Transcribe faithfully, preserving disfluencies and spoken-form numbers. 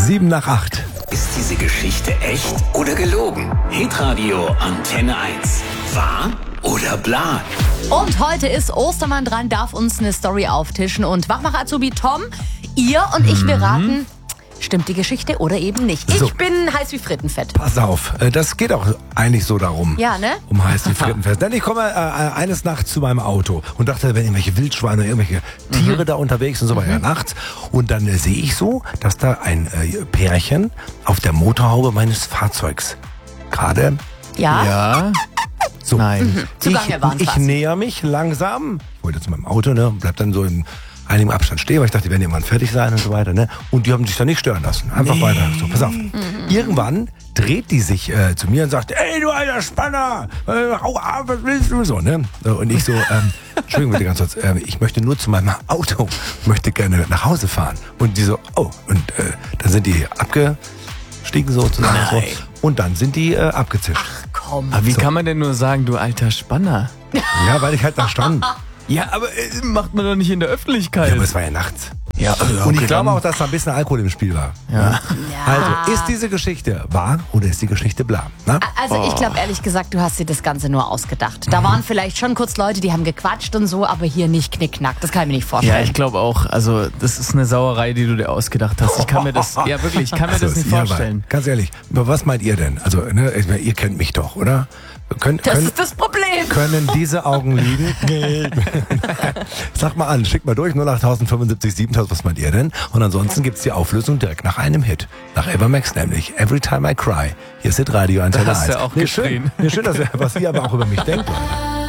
Sieben nach acht. Ist diese Geschichte echt oder gelogen? Hitradio Antenne eins. Wahr oder bla? Und heute ist Ostermann dran, darf uns eine Story auftischen. Und Wachmacher-Azubi Tom, ihr und ich, wir raten, stimmt die Geschichte oder eben nicht. So. Ich bin heiß wie Frittenfett. Pass auf, äh, das geht auch eigentlich so darum. Ja, ne? Um heiß wie Frittenfest. Denn ich komme äh, eines Nachts zu meinem Auto und dachte, wenn irgendwelche Wildschweine, irgendwelche Tiere mhm. da unterwegs sind, so war ja nachts. Und dann äh, sehe ich so, dass da ein äh, Pärchen auf der Motorhaube meines Fahrzeugs gerade Ja? Ja. so. Nein. Mhm. Zugange waren Ich, ich quasi. näher mich langsam. Ich wollte zu meinem Auto, ne, und bleib dann so in einigem Abstand stehen, weil ich dachte, die werden irgendwann fertig sein und so weiter, ne? Und die haben sich da nicht stören lassen. Einfach nee. weiter. So, pass auf. Mhm. Irgendwann dreht die sich äh, zu mir und sagt, ey, du alter Spanner, äh, hau ab, was willst du? So, ne? Und ich so, ähm, Entschuldigung bitte ganz kurz, äh, ich möchte nur zu meinem Auto, möchte gerne nach Hause fahren. Und die so, oh, und äh, dann sind die abgestiegen sozusagen. So, und dann sind die äh, abgezischt. Ach komm. Aber wie So. kann man denn nur sagen, du alter Spanner? Ja, weil ich halt da stand. Ja, aber äh, macht man doch nicht in der Öffentlichkeit. Ja, aber es war ja nachts. Ja, Und ich okay, glaube dann- auch, dass da ein bisschen Alkohol im Spiel war. Ja. Ja. Also, ist diese Geschichte wahr oder ist die Geschichte bla? Na? Also ich glaube ehrlich gesagt, du hast dir das Ganze nur ausgedacht. Da waren vielleicht schon kurz Leute, die haben gequatscht und so, aber hier nicht knickknack. Das kann ich mir nicht vorstellen. Ja, ich glaube auch. Also, das ist eine Sauerei, die du dir ausgedacht hast. Ich kann mir das, ja wirklich, ich kann mir Also, das nicht ja, vorstellen. aber ganz ehrlich, was meint ihr denn? Also, ne, ich meine, ihr kennt mich doch, oder? Können, Das können, ist das Problem. können diese Augen liegen? Nee. Sag mal an, schickt mal durch, null acht fünfundsiebzig siebentausend, was meint ihr denn? Und ansonsten gibt's die Auflösung direkt nach einem Hit. Nach Evermax nämlich, Every Time I Cry. Hier ist Hitradio Antenne Da hast du eins. auch nee, schön, geschrien. nee, schön, dass ihr, was ihr aber auch über mich denkt, Leute.